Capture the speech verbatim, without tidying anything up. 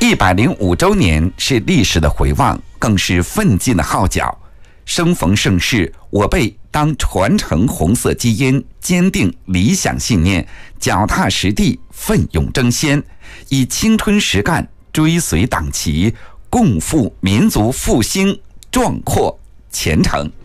一百零五周年是历史的回望，更是奋进的号角。生逢盛世，我辈当传承红色基因，坚定理想信念，脚踏实地，奋勇争先，以青春实干追随党旗，共赴民族复兴壮阔前程。